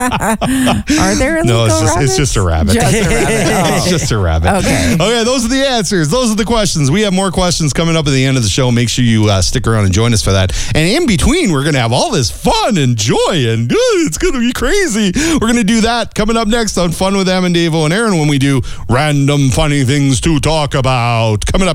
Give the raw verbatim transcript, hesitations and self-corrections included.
Are there illegal No, it's just, rabbits? it's just a rabbit. Just a rabbit. Oh. It's just a rabbit. Okay. Okay, those are the answers. Those are the questions. We have more questions coming up at the end of the show. Make sure you uh, stick around and join us for that. And in between, we're going to have all this fun and joy, and uh, it's going to be crazy. We're going to do that coming up next on Fun with Em and Davo and Aaron when we do random funny things to talk about. Coming up.